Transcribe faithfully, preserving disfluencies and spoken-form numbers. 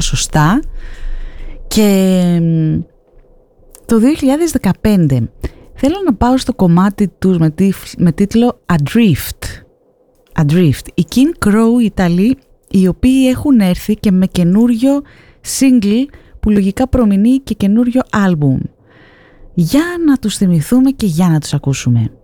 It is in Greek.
σωστά. Και το δύο χιλιάδες δεκαπέντε θέλω να πάω στο κομμάτι τους με, τι, με τίτλο Adrift. Adrift. Οι King Crow, οι Ιταλοί, οι οποίοι έχουν έρθει και με καινούριο single που λογικά προμηνύει και καινούριο άλμπουμ. Για να τους θυμηθούμε και για να τους ακούσουμε.